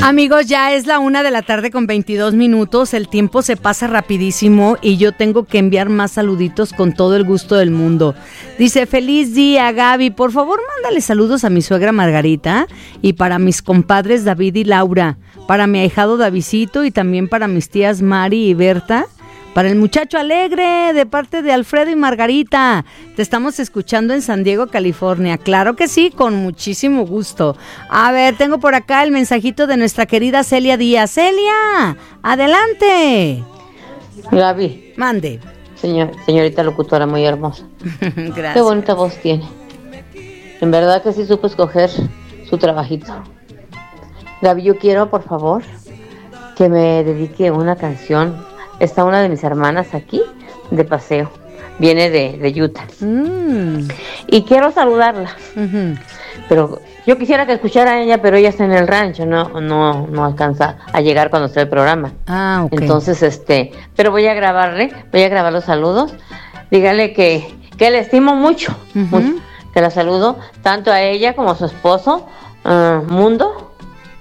Amigos, ya es la 1:22 p.m. El tiempo se pasa rapidísimo y yo tengo que enviar más saluditos con todo el gusto del mundo. Dice, feliz día, Gaby. Por favor, mándale saludos a mi suegra Margarita y para mis compadres David y Laura, para mi ahijado Davidcito y también para mis tías Mari y Berta. Para el muchacho alegre, de parte de Alfredo y Margarita. Te estamos escuchando en San Diego, California. Claro que sí, con muchísimo gusto. A ver, tengo por acá el mensajito de nuestra querida Celia Díaz. ¡Celia! ¡Adelante! Gaby. Mande. Señorita locutora muy hermosa. Gracias. Qué bonita voz tiene. En verdad que sí supo escoger su trabajito. Gaby, yo quiero, por favor, que me dedique una canción. Está una de mis hermanas aquí de paseo. Viene de Utah. Y quiero saludarla. Pero yo quisiera que escuchara a ella, pero ella está en el rancho. No alcanza a llegar cuando esté el programa. Ah, ok. Entonces, pero voy a grabar los saludos. Dígale que le estimo mucho, mucho. Que la saludo tanto a ella como a su esposo, Mundo.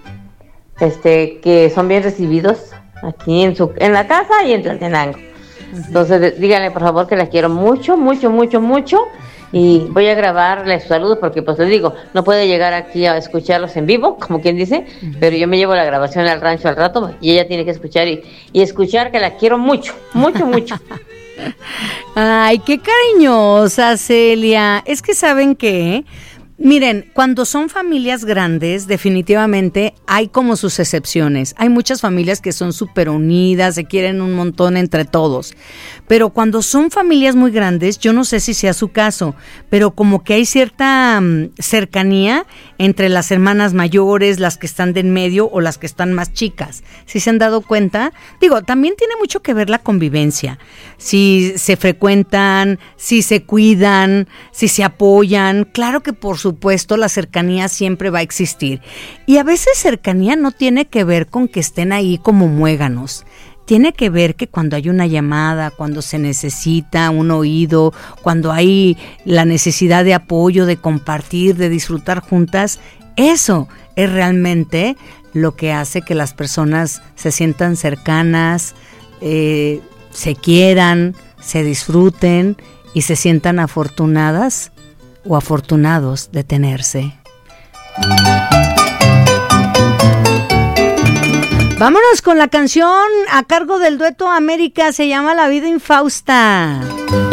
Que son bien recibidos aquí en la casa y en Tlaltenango. Entonces díganle por favor que la quiero mucho, mucho, mucho, mucho, y voy a grabarle sus saludos porque pues les digo, no puede llegar aquí a escucharlos en vivo, como quien dice, pero yo me llevo la grabación al rancho al rato y ella tiene que escuchar y escuchar que la quiero mucho, mucho, mucho. Ay, qué cariñosa, Celia. Es que ¿saben qué? Miren, cuando son familias grandes, definitivamente hay como sus excepciones. Hay muchas familias que son súper unidas, se quieren un montón entre todos. Pero cuando son familias muy grandes, yo no sé si sea su caso, pero como que hay cierta cercanía entre las hermanas mayores, las que están de en medio o las que están más chicas. ¿Sí se han dado cuenta? Digo, también tiene mucho que ver la convivencia. Si se frecuentan, si se cuidan, si se apoyan. Claro que por supuesto la cercanía siempre va a existir. Y a veces cercanía no tiene que ver con que estén ahí como muéganos. Tiene que ver que cuando hay una llamada, cuando se necesita un oído, cuando hay la necesidad de apoyo, de compartir, de disfrutar juntas, eso es realmente lo que hace que las personas se sientan cercanas, se quieran, se disfruten y se sientan afortunadas o afortunados de tenerse. Vámonos con la canción a cargo del dueto América, se llama La vida infausta.